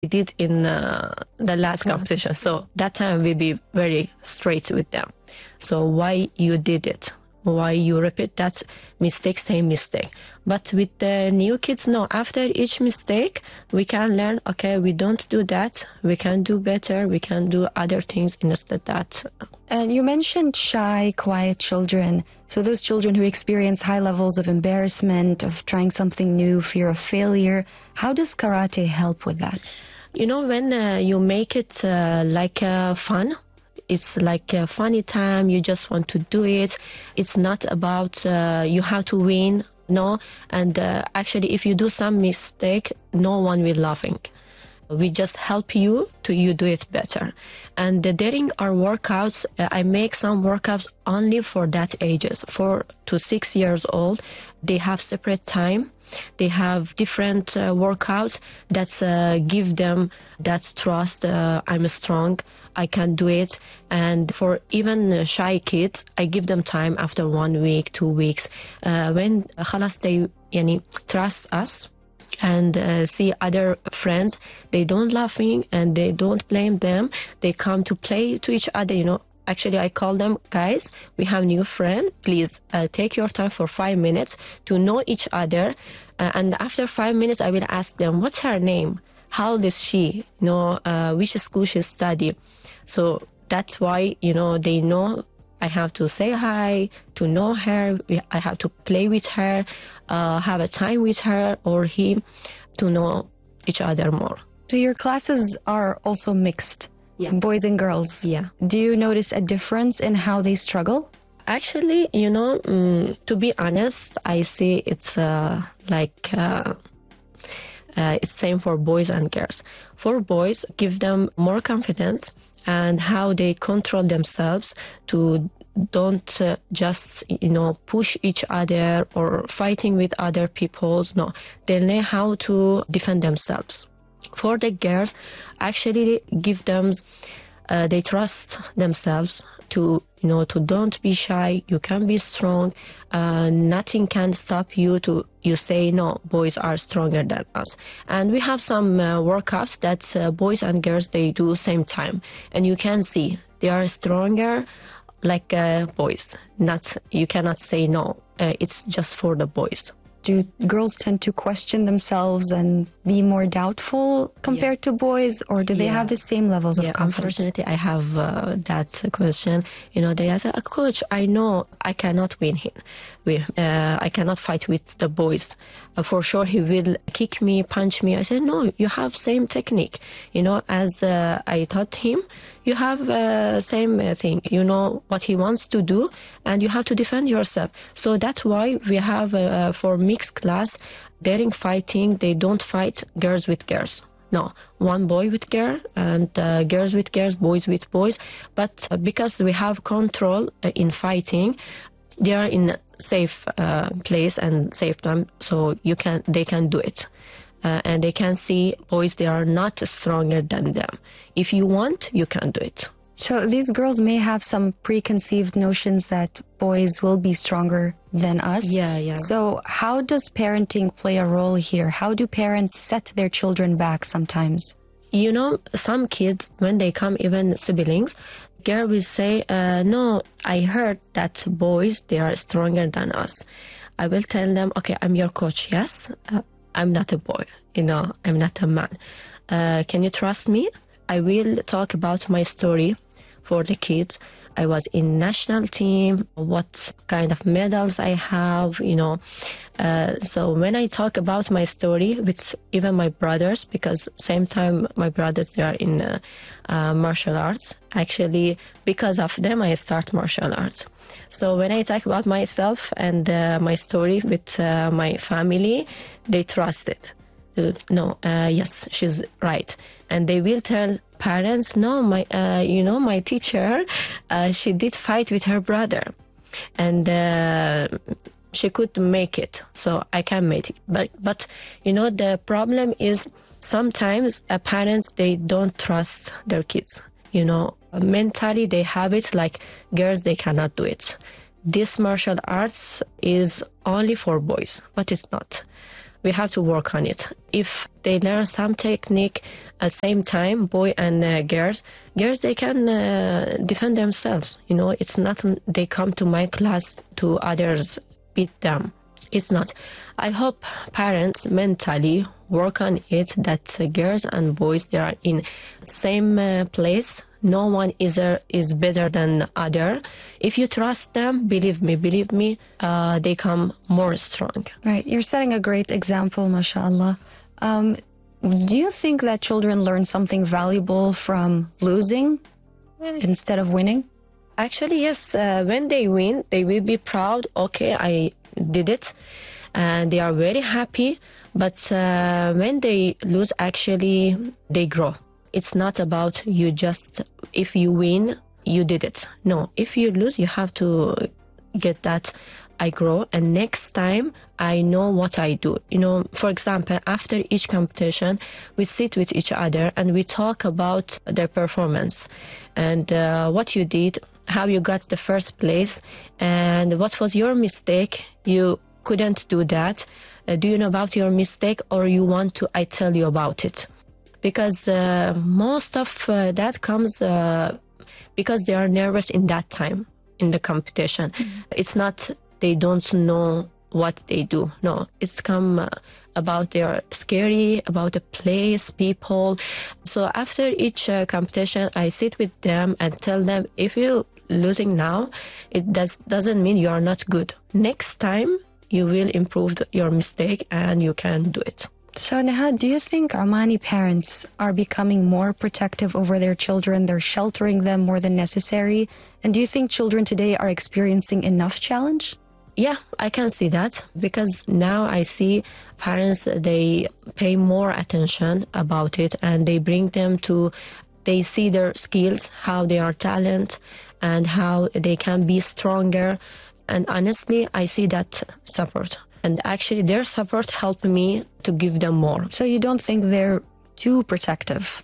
did in the last competition. So that time we be very straight with them. So why you did it? Why you repeat that mistake, same mistake? But with the new kids, no. After each mistake, we can learn, okay, we don't do that. We can do better. We can do other things instead of that. And you mentioned shy, quiet children. So those children who experience high levels of embarrassment, of trying something new, fear of failure. How does karate help with that? You know, when you make it like fun, it's like a funny time. You just want to do it. It's not about you have to win, no. And actually, if you do some mistake, no one will laughing. We just help you to you do it better. And during our workouts, I make some workouts only for that ages, 4 to 6 years old. They have separate time. They have different workouts that give them that trust. I'm strong. I can do it. And for even shy kids, I give them time after 1 week, 2 weeks. When خلاص they trust us and see other friends, they don't laughing and they don't blame them. They come to play to each other, you know. Actually, I call them, guys, we have new friend. Please take your time for 5 minutes to know each other. And after 5 minutes, I will ask them, what's her name? How old is she? You know, which school she study? So that's why, you know, they know I have to say hi, to know her. I have to play with her, have a time with her or him to know each other more. So your classes are also mixed, boys and girls. Yeah. Do you notice a difference in how they struggle? Actually, you know, to be honest, I see it's it's same for boys and girls. For boys, give them more confidence and how they control themselves to don't just, you know, push each other or fighting with other people. No, they learn how to defend themselves. For the girls, actually give them, they trust themselves to, you know, to don't be shy. You can be strong. Nothing can stop you to, you say, no, boys are stronger than us. And we have some workouts that boys and girls, they do same time. And you can see they are stronger like boys. Not, you cannot say no. It's just for the boys. Do girls tend to question themselves and be more doubtful compared to boys, or do they have the same levels of confidence? Unfortunately, I have that question. You know, they say, Coach, I know I cannot win him. I cannot fight with the boys. For sure, he will kick me, punch me. I said, no, you have same technique. You know, as I taught him, you have same thing. You know what he wants to do, and you have to defend yourself. So that's why we have for mixed class, during fighting, they don't fight girls with girls. No, one boy with girl and girls with girls, boys with boys. But because we have control in fighting, they are in safe place and safe time, so they can do it. And they can see boys, they are not stronger than them. If you want, you can do it. So these girls may have some preconceived notions that boys will be stronger than us. Yeah. So how does parenting play a role here? How do parents set their children back sometimes? You know, some kids, when they come, even siblings, girl will say, no, I heard that boys, they are stronger than us. I will tell them, okay, I'm your coach, yes? I'm not a boy, you know, I'm not a man. Can you trust me? I will talk about my story for the kids. I was in national team, what kind of medals I have, you know. So when I talk about my story with even my brothers, because same time my brothers, they are in martial arts. Actually, because of them, I start martial arts. So when I talk about myself and my story with my family, they trust it. No, yes, she's right. And they will tell parents, no, my teacher, she did fight with her brother. And she could make it, so I can make it. But you know, the problem is sometimes parents, they don't trust their kids. You know, mentally they have it like girls, they cannot do it. This martial arts is only for boys, but it's not. We have to work on it. If they learn some technique, At the same time, boy and girls, they can defend themselves. You know, it's not they come to my class to others beat them. It's not. I hope parents mentally work on it that girls and boys, they are in same place. No one is better than other. If you trust them, believe me, they come more strong. Right. You're setting a great example, mashallah. Do you think that children learn something valuable from losing instead of winning? Actually, yes. When they win, they will be proud. Okay, I did it. And they are very happy. But when they lose, actually, they grow. It's not about you just, if you win, you did it. No, if you lose, you have to get that I grow, and next time I know what I do. You know, for example, after each competition, we sit with each other and we talk about their performance and what you did, how you got the first place, and what was your mistake. You couldn't do that. Do you know about your mistake, or you want to I tell you about it? Because most of that comes because they are nervous in that time in the competition. Mm-hmm. It's not they don't know what they do. No, it's come about they are scary, about the place, people. So after each competition, I sit with them and tell them, if you're losing now, it doesn't mean you are not good. Next time, you will improve your mistake and you can do it. So Nihad, do you think Omani parents are becoming more protective over their children? They're sheltering them more than necessary? And do you think children today are experiencing enough challenge? Yeah, I can see that, because now I see parents, they pay more attention about it and they bring them to, they see their skills, how they are talent and how they can be stronger. And honestly, I see that support. And actually their support helped me to give them more. So you don't think they're too protective?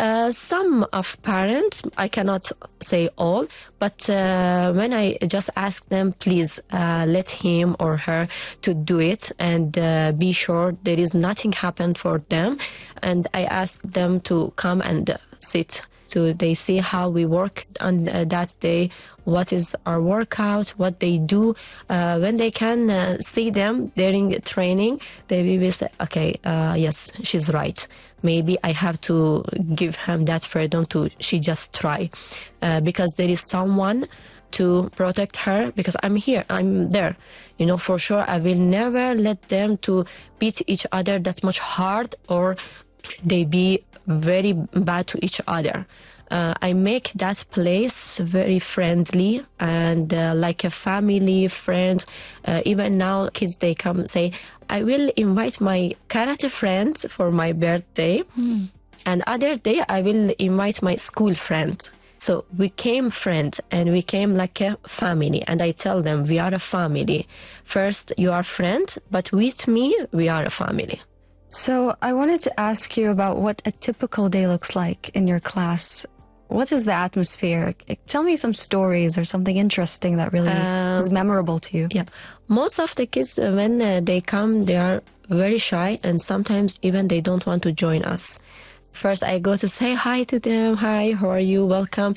Some of parents, I cannot say all, but when I just ask them, please let him or her to do it and be sure there is nothing happened for them. And I ask them to come and sit. They see how we work on that day, what is our workout, what they do. When they can see them during training, they will say, okay, yes, she's right. Maybe I have to give him that freedom she just try. Because there is someone to protect her, because I'm here, I'm there. You know, for sure, I will never let them to beat each other that much hard or they be very bad to each other. I make that place very friendly and like a family, friend. Even now, kids, they come say, I will invite my karate friends for my birthday. And other day, I will invite my school friend. So we came friend and we came like a family. And I tell them, we are a family. First, you are friend, but with me, we are a family. So I wanted to ask you about what a typical day looks like in your class. What is the atmosphere? Tell me some stories or something interesting that really is memorable to you. Yeah. Most of the kids, when they come, they are very shy and sometimes even they don't want to join us. First, I go to say hi to them. Hi, how are you? Welcome.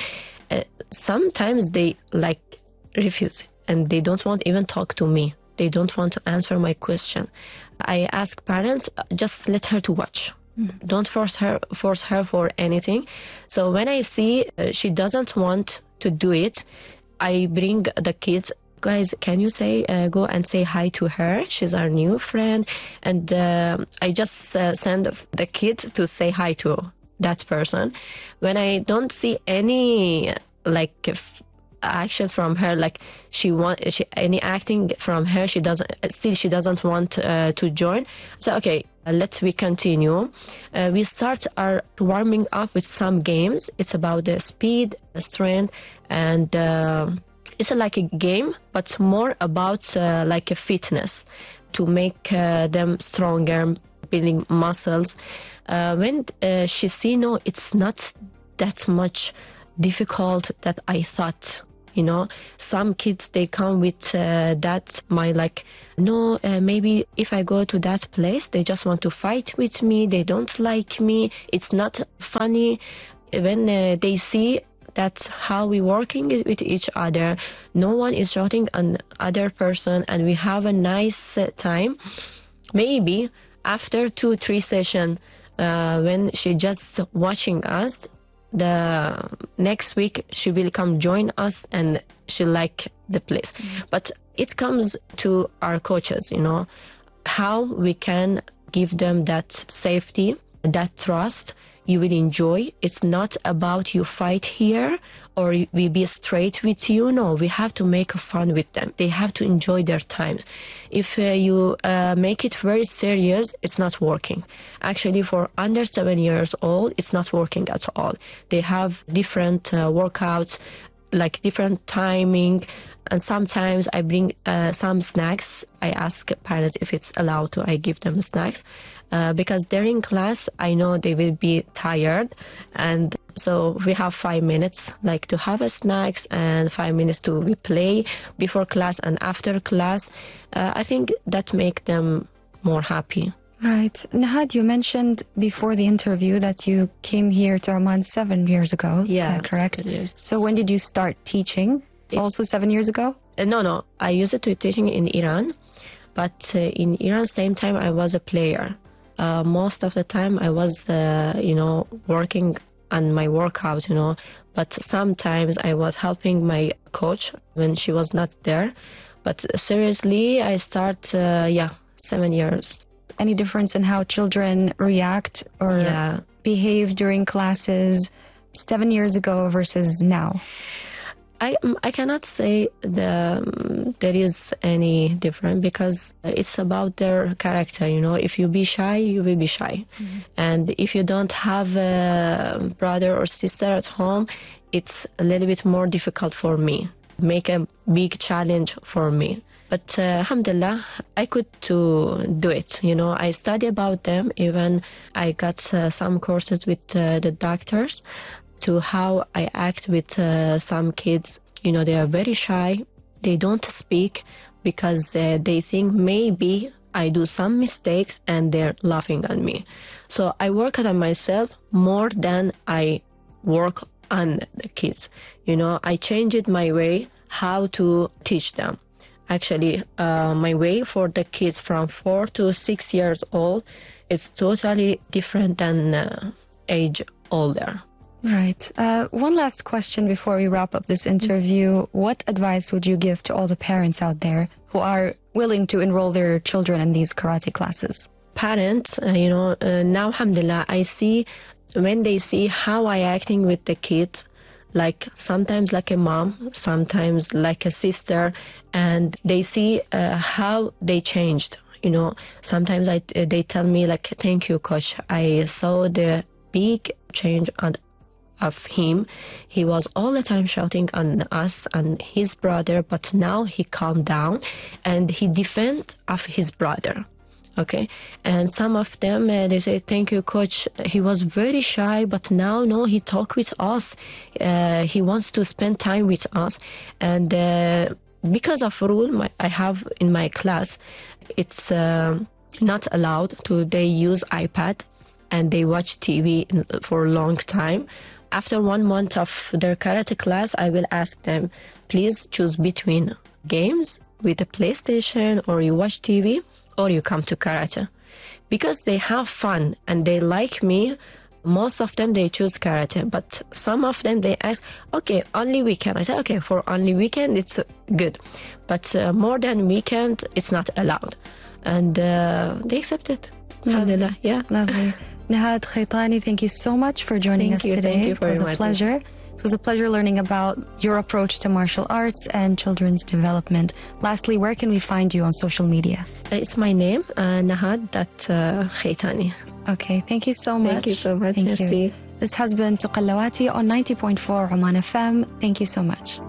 Sometimes they refuse and they don't want even talk to me. They don't want to answer my question. I ask parents, just let her to watch. Don't force her for anything. So when I see she doesn't want to do it, I bring the kids. Guys, can you go and say hi to her? She's our new friend. And I just send the kid to say hi to that person. When I don't see any action from her, any acting from her, she doesn't want to join. So okay, we continue. We start our warming up with some games. It's about the speed, strength, and it's like a game, but more about like a fitness to make them stronger, building muscles. When she see, no, it's not that much difficult that I thought. You know, some kids, they come with that mind, like, no, maybe if I go to that place, they just want to fight with me. They don't like me. It's not funny. When they see that's how we're working with each other, no one is shouting on other person, and we have a nice time. Maybe after 2-3 sessions, when she just watching us, the next week she will come join us and she like the place. But it comes to our coaches, you know, how we can give them that safety, that trust. You will enjoy. It's not about you fight here or we be straight with you. No, we have to make fun with them. They have to enjoy their time. If you make it very serious, it's not working. Actually, for under 7 years old, it's not working at all. They have different workouts, like different timing. And sometimes I bring some snacks. I ask parents if it's allowed to. I give them snacks. Because during class, I know they will be tired. And so we have 5 minutes, like to have a snacks and 5 minutes to play before class and after class. I think that make them more happy. Right. Nahad, you mentioned before the interview that you came here to Oman 7 years ago. Yeah. Is that correct? 7 years. So when did you start teaching? Also 7 years ago? No. I used to teaching in Iran. But in Iran, same time, I was a player. Most of the time I was, working on my workout, but sometimes I was helping my coach when she was not there. But seriously, I start, 7 years. Any difference in how children react or behave during classes 7 years ago versus now? I cannot say there is any difference because it's about their character, If you be shy, you will be shy. Mm-hmm. And if you don't have a brother or sister at home, it's a little bit more difficult for me. Make a big challenge for me. But alhamdulillah, I could do it. I study about them. Even I got some courses with the doctors to how I act with some kids. They are very shy. They don't speak because they think maybe I do some mistakes and they're laughing at me. So I work on myself more than I work on the kids. I changed my way how to teach them. Actually, my way for the kids from 4 to 6 years old is totally different than age older. Right. One last question before we wrap up this interview. What advice would you give to all the parents out there who are willing to enroll their children in these karate classes? Parents, now, alhamdulillah, I see when they see how I acting with the kids, like sometimes like a mom, sometimes like a sister, and they see how they changed. Sometimes they tell me like, thank you, coach. I saw the big change of him. He was all the time shouting on us and his brother, but now he calmed down and he defend of his brother. Okay. And some of them, they say, thank you, coach. He was very shy, but now, no, he talk with us. He wants to spend time with us. And because of rule I have in my class, it's not allowed they use iPad and they watch TV for a long time. After 1 month of their karate class, I will ask them, please choose between games with a PlayStation, or you watch TV, or you come to karate. Because they have fun and they like me, most of them, they choose karate. But some of them, they ask, okay, only weekend. I say, okay, for only weekend, it's good. But more than weekend, it's not allowed. And they accept it. Alhamdulillah, yeah. Lovely. Nahad Khaitani, thank you so much for joining us today. Thank you for it was a pleasure. It was a pleasure learning about your approach to martial arts and children's development. Lastly, where can we find you on social media? It's my name, Nahad.Khaitani. Okay, thank you so much. Thank you so much. Thank you. This has been Tuqallawati on 90.4 Oman FM. Thank you so much.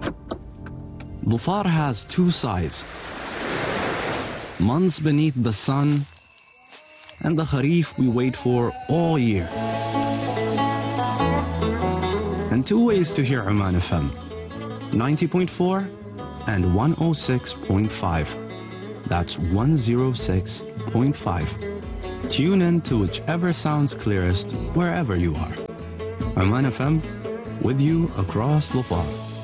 Dhufar has two sides. Months beneath the sun, and the Kharif we wait for all year. And two ways to hear Oman FM. 90.4, and 106.5. That's 106.5. Tune in to whichever sounds clearest wherever you are. Oman FM, with you across Lufar.